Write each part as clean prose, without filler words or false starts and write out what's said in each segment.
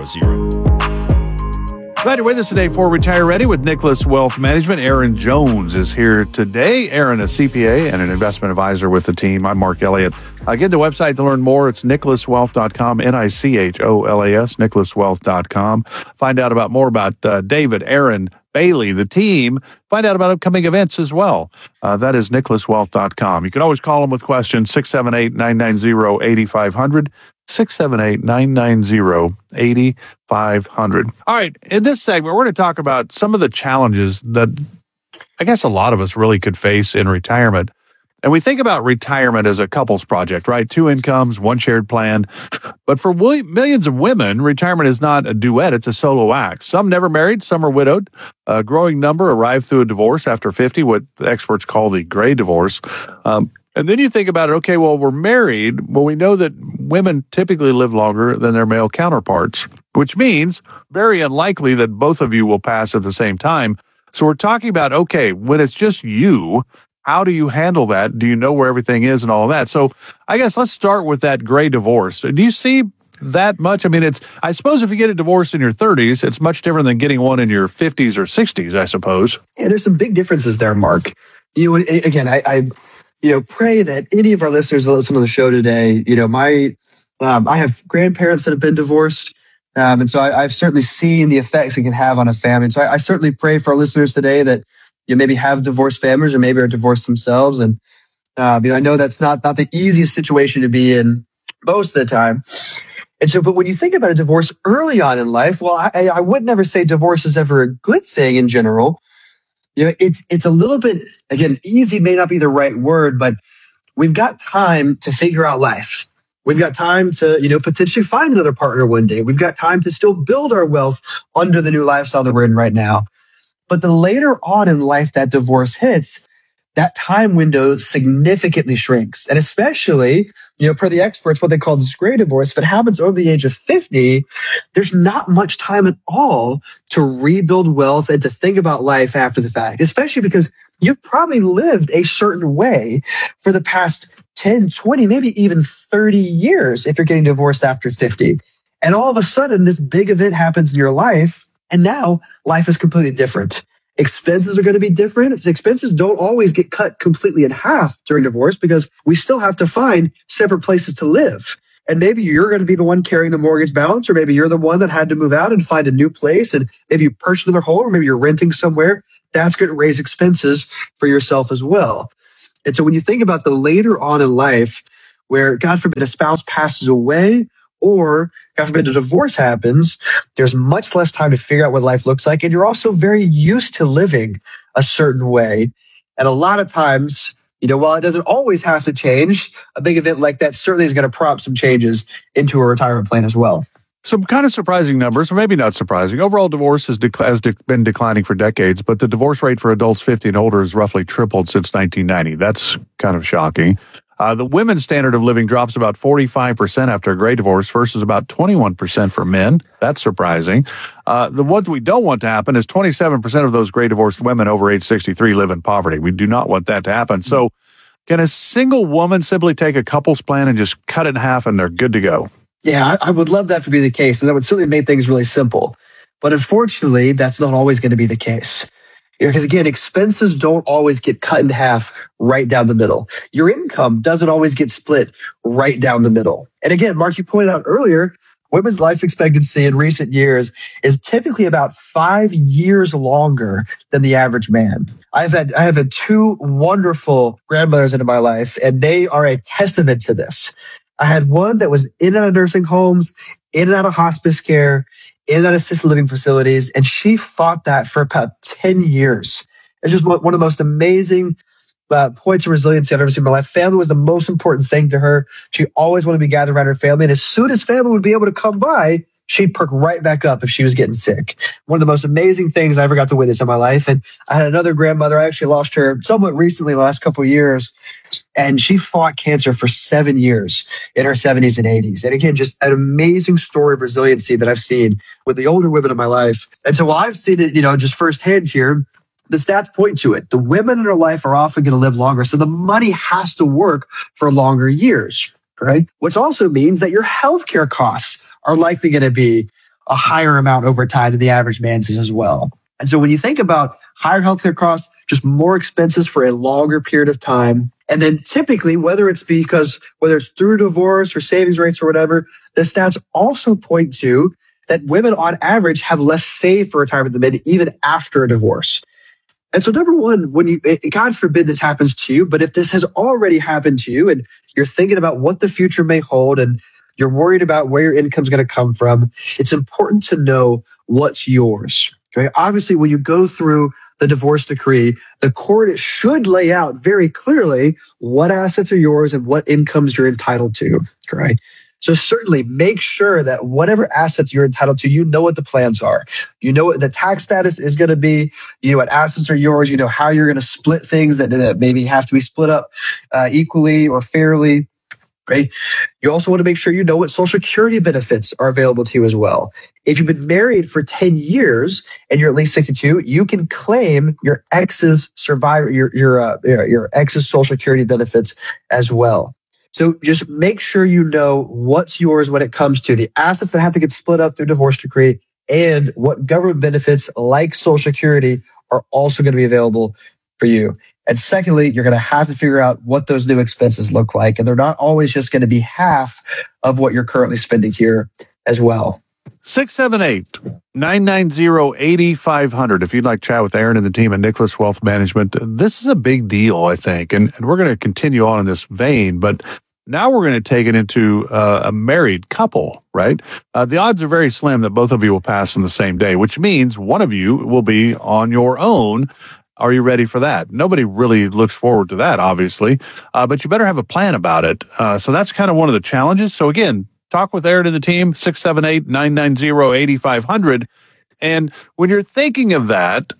Glad you're with us today for Retire Ready with Nicholas Wealth Management. Aaron Jones is here today. Aaron, a CPA and an investment advisor with the team. I'm Mark Elliott. Get the website to learn more. It's nicholaswealth.com, Nicholas, nicholaswealth.com. Find out about more about David, Aaron, Bailey, the team. Find out about upcoming events as well. That is nicholaswealth.com. You can always call them with questions, 678-990-8500. 678-990-8500. All right, in this segment, we're going to talk about some of the challenges that I guess a lot of us really could face in retirement. And we think about retirement as a couple's project, right? 2 incomes, 1 shared plan. But for millions of women, retirement is not a duet, it's a solo act. Some never married, some are widowed. A growing number arrive through a divorce after 50, what experts call the gray divorce. And then you think about it, okay, well, we're married. Well, we know that women typically live longer than their male counterparts, which means very unlikely that both of you will pass at the same time. So we're talking about, okay, when it's just you, how do you handle that? Do you know where everything is and all of that? So I guess let's start with that gray divorce. Do you see that much? I mean, I suppose if you get a divorce in your 30s, it's much different than getting one in your 50s or 60s, I suppose. Yeah, there's some big differences there, Mark. Again, I pray that any of our listeners that listen to the show today, I have grandparents that have been divorced. And so I've certainly seen the effects it can have on a family. And so I certainly pray for our listeners today that you maybe have divorced families or maybe are divorced themselves. And, I know that's not the easiest situation to be in most of the time. And so, but when you think about a divorce early on in life, well, I would never say divorce is ever a good thing in general. It's a little bit, again, easy may not be the right word, but we've got time to figure out life. We've got time to, potentially find another partner one day. We've got time to still build our wealth under the new lifestyle that we're in right now. But the later on in life that divorce hits, that time window significantly shrinks. And especially, per the experts, what they call this gray divorce, if it happens over the age of 50, there's not much time at all to rebuild wealth and to think about life after the fact, especially because you've probably lived a certain way for the past 10, 20, maybe even 30 years if you're getting divorced after 50. And all of a sudden, this big event happens in your life, and now life is completely different. Expenses are going to be different. Expenses don't always get cut completely in half during divorce because we still have to find separate places to live. And maybe you're going to be the one carrying the mortgage balance, or maybe you're the one that had to move out and find a new place, and maybe you purchased another home, or maybe you're renting somewhere. That's going to raise expenses for yourself as well. And so when you think about the later on in life where, God forbid, a spouse passes away, or, God forbid, a divorce happens, there's much less time to figure out what life looks like. And you're also very used to living a certain way. And a lot of times, while it doesn't always have to change, a big event like that certainly is going to prompt some changes into a retirement plan as well. Some kind of surprising numbers, or maybe not surprising. Overall divorce has been declining for decades, but the divorce rate for adults 50 and older has roughly tripled since 1990. That's kind of shocking. The women's standard of living drops about 45% after a gray divorce versus about 21% for men. That's surprising. The what we don't want to happen is 27% of those gray divorced women over age 63 live in poverty. We do not want that to happen. So can a single woman simply take a couple's plan and just cut it in half and they're good to go? Yeah, I would love that to be the case. And that would certainly make things really simple. But unfortunately, that's not always going to be the case. Because again, expenses don't always get cut in half right down the middle. Your income doesn't always get split right down the middle. And again, Mark, you pointed out earlier, women's life expectancy in recent years is typically about 5 years longer than the average man. I have had 2 wonderful grandmothers into my life, and they are a testament to this. I had one that was in and out of nursing homes, in and out of hospice care, in and out of assisted living facilities, and she fought that for about 10 years. It's just one of the most amazing points of resiliency I've ever seen in my life. Family was the most important thing to her. She always wanted to be gathered around her family, and as soon as family would be able to come by, she'd perk right back up if she was getting sick. One of the most amazing things I ever got to witness in my life. And I had another grandmother. I actually lost her somewhat recently, the last couple of years. And she fought cancer for 7 years in her 70s and 80s. And again, just an amazing story of resiliency that I've seen with the older women in my life. And so while I've seen it, just firsthand here, the stats point to it. The women in her life are often going to live longer. So the money has to work for longer years, right? Which also means that your healthcare costs are likely going to be a higher amount over time than the average man sees as well. And so when you think about higher healthcare costs, just more expenses for a longer period of time, and then typically, whether it's through divorce or savings rates or whatever, the stats also point to that women on average have less saved for retirement than men even after a divorce. And so number one, God forbid this happens to you, but if this has already happened to you and you're thinking about what the future may hold and you're worried about where your income's going to come from, it's important to know what's yours. Okay? Obviously, when you go through the divorce decree, the court should lay out very clearly what assets are yours and what incomes you're entitled to. Right? So certainly make sure that whatever assets you're entitled to, you know what the plans are. You know what the tax status is going to be. You know what assets are yours. You know how you're going to split things that maybe have to be split up equally or fairly. Right? You also want to make sure you know what Social Security benefits are available to you as well. If you've been married for 10 years and you're at least 62, you can claim your ex's your ex's Social Security benefits as well. So just make sure you know what's yours when it comes to the assets that have to get split up through divorce decree and what government benefits like Social Security are also going to be available for you. And secondly, you're going to have to figure out what those new expenses look like. And they're not always just going to be half of what you're currently spending here as well. 678-990-8500. If you'd like to chat with Aaron and the team at Nicholas Wealth Management, this is a big deal, I think. And we're going to continue on in this vein, but now we're going to take it into a married couple, right? The odds are very slim that both of you will pass on the same day, which means one of you will be on your own. Are you ready for that? Nobody really looks forward to that, obviously, but you better have a plan about it. So that's kind of one of the challenges. So again, talk with Aaron and the team, 678-990-8500. And when you're thinking of that,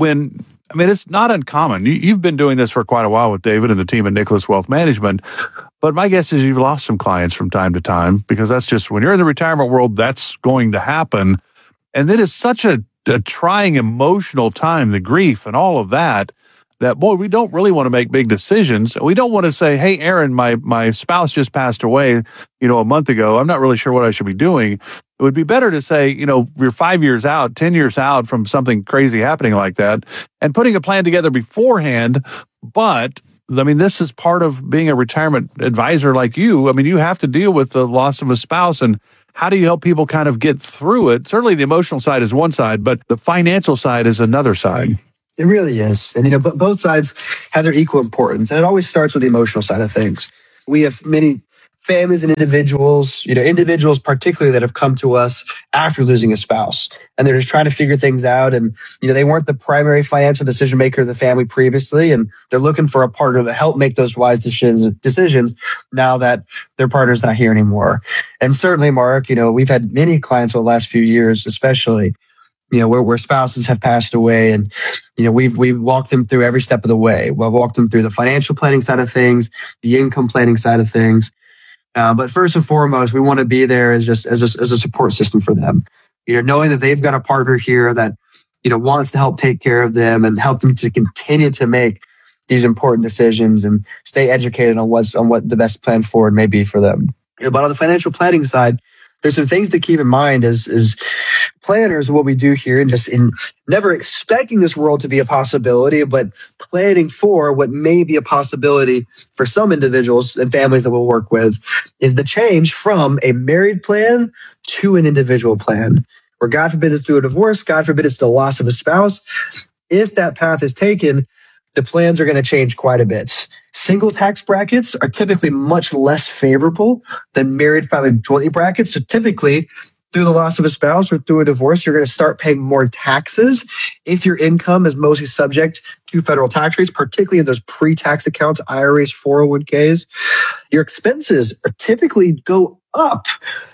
it's not uncommon. You've been doing this for quite a while with David and the team at Nicholas Wealth Management, but my guess is you've lost some clients from time to time because that's just, when you're in the retirement world, that's going to happen. And then it's such a trying emotional time, the grief and all of that, boy, we don't really want to make big decisions. We don't want to say, hey, Aaron, my spouse just passed away, a month ago. I'm not really sure what I should be doing. It would be better to say, you're 5 years out, 10 years out from something crazy happening like that and putting a plan together beforehand. But this is part of being a retirement advisor like you. You have to deal with the loss of a spouse, and how do you help people kind of get through it? Certainly the emotional side is one side, but the financial side is another side. It really is. And, both sides have their equal importance. And it always starts with the emotional side of things. We have many families and individuals particularly that have come to us after losing a spouse. And they're just trying to figure things out. And, they weren't the primary financial decision maker of the family previously. And they're looking for a partner to help make those wise decisions now that their partner's not here anymore. And certainly, Mark, we've had many clients over the last few years, especially, where spouses have passed away, and we've walked them through every step of the way. We've walked them through the financial planning side of things, the income planning side of things. But first and foremost, we want to be there as a support system for them. Knowing that they've got a partner here that wants to help take care of them and help them to continue to make these important decisions and stay educated on what the best plan forward may be for them. But on the financial planning side, there's some things to keep in mind as planners, what we do here, and just in never expecting this world to be a possibility, but planning for what may be a possibility for some individuals and families that we'll work with, is the change from a married plan to an individual plan. Where God forbid it's through a divorce, God forbid it's the loss of a spouse. If that path is taken, the plans are going to change quite a bit. Single tax brackets are typically much less favorable than married filing jointly brackets. So typically, through the loss of a spouse or through a divorce, you're going to start paying more taxes if your income is mostly subject to federal tax rates, particularly in those pre-tax accounts, IRAs, 401ks. Your expenses typically go up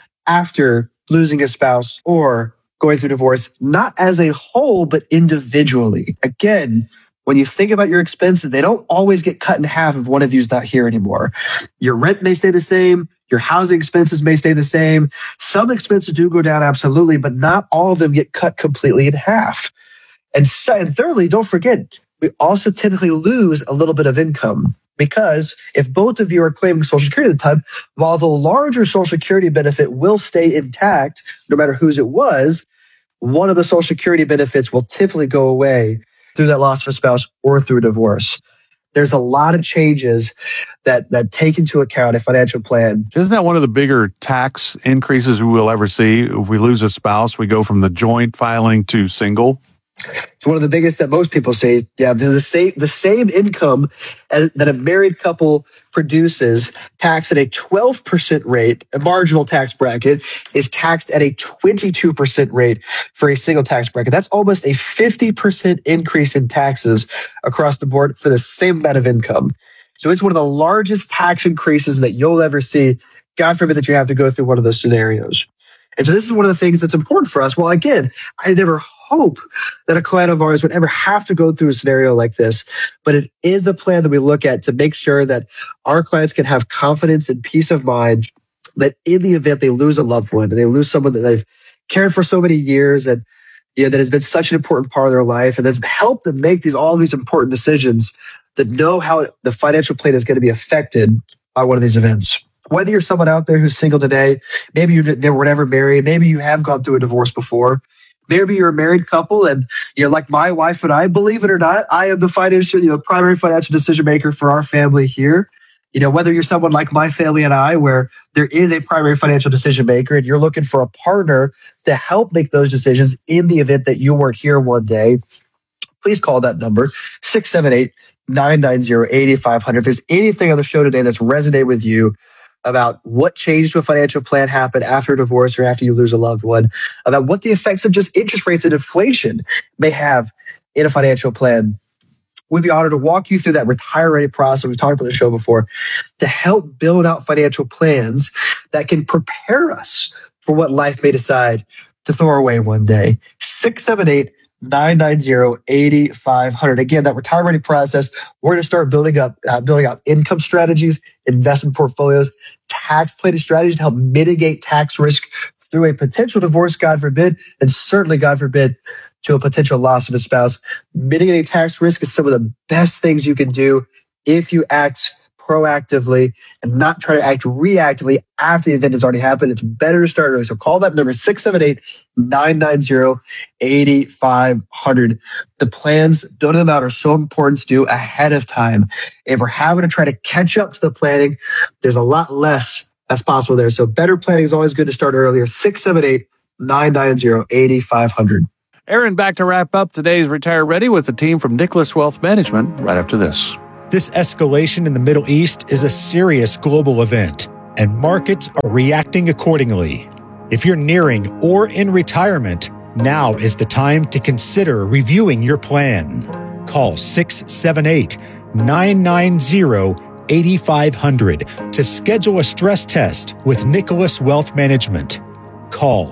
after losing a spouse or going through divorce, not as a whole, but individually. Again, when you think about your expenses, they don't always get cut in half if one of you is not here anymore. Your rent may stay the same. Your housing expenses may stay the same. Some expenses do go down, absolutely, but not all of them get cut completely in half. And thirdly, don't forget, we also typically lose a little bit of income. Because if both of you are claiming Social Security at the time, while the larger Social Security benefit will stay intact, no matter whose it was, one of the Social Security benefits will typically go away through that loss of a spouse or through a divorce. There's a lot of changes that take into account a financial plan. Isn't that one of the bigger tax increases we will ever see? If we lose a spouse, we go from the joint filing to single. It's one of the biggest that most people say. Yeah, the same income that a married couple produces, taxed at a 12% rate, a marginal tax bracket, is taxed at a 22% rate for a single tax bracket. That's almost a 50% increase in taxes across the board for the same amount of income. So it's one of the largest tax increases that you'll ever see. God forbid that you have to go through one of those scenarios. And so this is one of the things that's important for us. Well, again, I never hope that a client of ours would ever have to go through a scenario like this, but it is a plan that we look at to make sure that our clients can have confidence and peace of mind that in the event they lose a loved one, and they lose someone that they've cared for so many years and that has been such an important part of their life and has helped them make all these important decisions, that know how the financial plan is going to be affected by one of these events. Whether you're someone out there who's single today, maybe you were never married, maybe you have gone through a divorce before, maybe you're a married couple and you're like my wife and I, believe it or not, I am the primary financial decision maker for our family here. Whether you're someone like my family and I, where there is a primary financial decision maker and you're looking for a partner to help make those decisions in the event that you weren't here one day, please call that number, 678-990-8500. If there's anything on the show today that's resonated with you about what change to a financial plan happened after a divorce or after you lose a loved one, about what the effects of just interest rates and inflation may have in a financial plan, we'd be honored to walk you through that Retire Ready process we've talked about the show before to help build out financial plans that can prepare us for what life may decide to throw away one day. 678-990-8500. Again, that Retire Ready process, we're going to start building out income strategies, investment portfolios, tax planning strategies to help mitigate tax risk through a potential divorce, God forbid, and certainly, God forbid, to a potential loss of a spouse. Mitigating tax risk is some of the best things you can do if you act proactively and not try to act reactively after the event has already happened. It's better to start early. So call that number, 678-990-8500. The plans, building them out, are so important to do ahead of time. If we're having to try to catch up to the planning, there's a lot less that's possible there. So better planning is always good to start earlier. 678-990-8500. Aaron, back to wrap up today's Retire Ready with the team from Nicholas Wealth Management right after this. This escalation in the Middle East is a serious global event, and markets are reacting accordingly. If you're nearing or in retirement, now is the time to consider reviewing your plan. Call 678-990-8500 to schedule a stress test with Nicholas Wealth Management. Call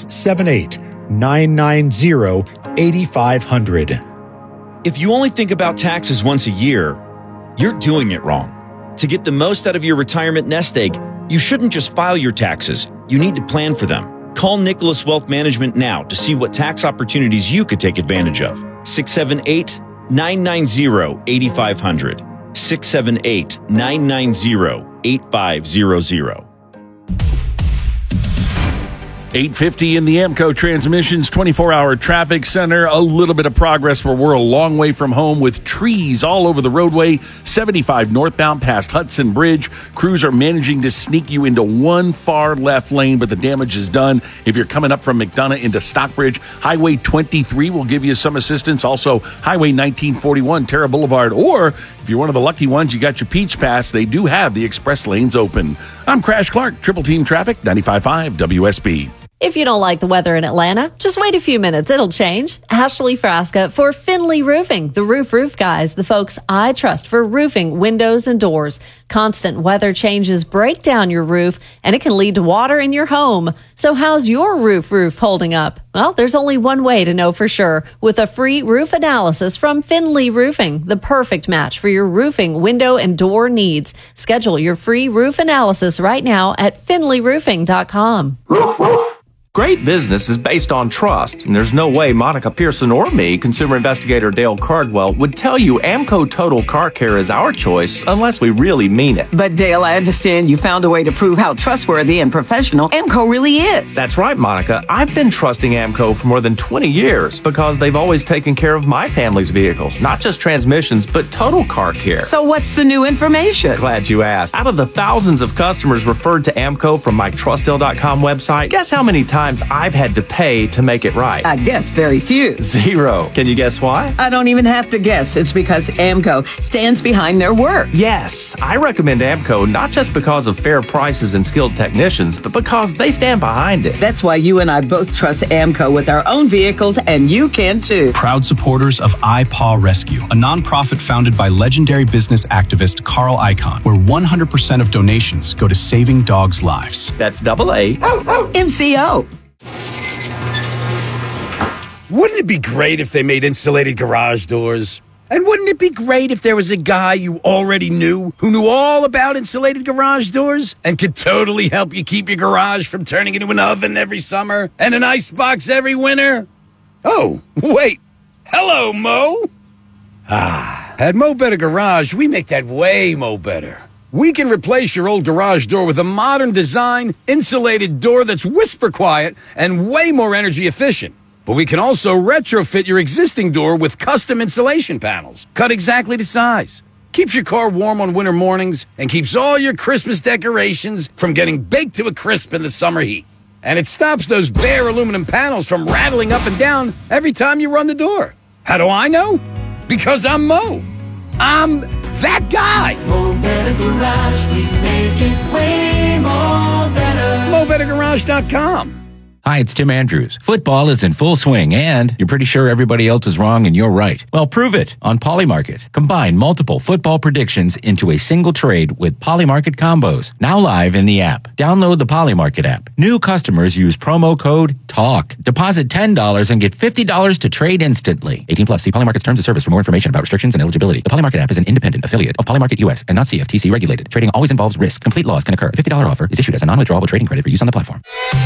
678-990-8500. If you only think about taxes once a year, you're doing it wrong. To get the most out of your retirement nest egg, you shouldn't just file your taxes. You need to plan for them. Call Nicholas Wealth Management now to see what tax opportunities you could take advantage of. 678-990-8500. 678-990-8500. 8:50 in the AMCO Transmissions 24-hour traffic center. A little bit of progress, but we're a long way from home with trees all over the roadway. 75 northbound past Hudson Bridge. Crews are managing to sneak you into one far left lane, but the damage is done. If you're coming up from McDonough into Stockbridge, Highway 23 will give you some assistance. Also, Highway 1941, Terra Boulevard. Or if you're one of the lucky ones, you got your Peach Pass, they do have the express lanes open. I'm Crash Clark, Triple Team Traffic, 95.5 WSB. If you don't like the weather in Atlanta, just wait a few minutes. It'll change. Ashley Frasca for Finley Roofing, the roof guys, the folks I trust for roofing, windows, and doors. Constant weather changes break down your roof, and it can lead to water in your home. So how's your roof holding up? Well, there's only one way to know for sure. With a free roof analysis from Finley Roofing, the perfect match for your roofing, window, and door needs. Schedule your free roof analysis right now at finleyroofing.com. Great business is based on trust, and there's no way Monica Pearson or me, consumer investigator Dale Cardwell, would tell you Amco Total Car Care is our choice unless we really mean it. But Dale, I understand you found a way to prove how trustworthy and professional Amco really is. That's right, Monica. I've been trusting Amco for more than 20 years because they've always taken care of my family's vehicles, not just transmissions, but total car care. So what's the new information? Glad you asked. Out of the thousands of customers referred to Amco from my TrustDale.com website, guess how many times I've had to pay to make it right? I guess very few. 0. Can you guess why? I don't even have to guess. It's because Amco stands behind their work. Yes, I recommend Amco not just because of fair prices and skilled technicians, but because they stand behind it. That's why you and I both trust Amco with our own vehicles, and you can too. Proud supporters of iPaw Rescue, a nonprofit founded by legendary business activist Carl Icahn, where 100% of donations go to saving dogs' lives. That's AA. MCO. Wouldn't it be great if they made insulated garage doors? And wouldn't it be great if there was a guy you already knew who knew all about insulated garage doors and could totally help you keep your garage from turning into an oven every summer and an icebox every winter? Oh, wait. Hello, Mo. At Mo Better Garage, we make that way Mo Better. We can replace your old garage door with a modern design, insulated door that's whisper quiet and way more energy efficient. But we can also retrofit your existing door with custom insulation panels, cut exactly to size. Keeps your car warm on winter mornings and keeps all your Christmas decorations from getting baked to a crisp in the summer heat. And it stops those bare aluminum panels from rattling up and down every time you run the door. How do I know? Because I'm Mo. I'm that guy. Mo Better Garage, we make it way more better. MoBetterGarage.com. Hi, it's Tim Andrews. Football is in full swing, and you're pretty sure everybody else is wrong and you're right. Well, prove it on Polymarket. Combine multiple football predictions into a single trade with Polymarket combos. Now live in the app. Download the Polymarket app. New customers use promo code TALK. Deposit $10 and get $50 to trade instantly. 18 plus. See Polymarket's terms of service for more information about restrictions and eligibility. The Polymarket app is an independent affiliate of Polymarket US and not CFTC regulated. Trading always involves risk. Complete loss can occur. A $50 offer is issued as a non-withdrawable trading credit for use on the platform.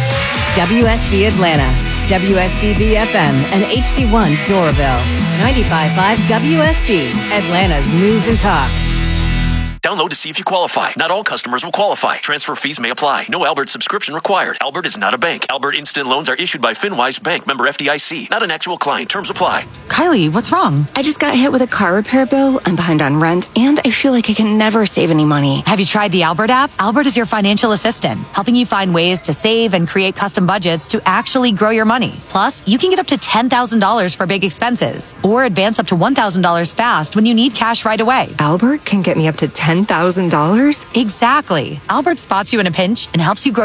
WSB Atlanta, WSBB FM, and HD1 Doraville. 95.5 WSB, Atlanta's News and Talk. Download to see if you qualify. Not all customers will qualify. Transfer fees may apply. No Albert subscription required. Albert is not a bank. Albert Instant Loans are issued by FinWise Bank, member FDIC. Not an actual client. Terms apply. Kylie, what's wrong? I just got hit with a car repair bill. I'm behind on rent, and I feel like I can never save any money. Have you tried the Albert app? Albert is your financial assistant, helping you find ways to save and create custom budgets to actually grow your money. Plus, you can get up to $10,000 for big expenses, or advance up to $1,000 fast when you need cash right away. Albert can get me up to $10,000? Exactly. Albert spots you in a pinch and helps you grow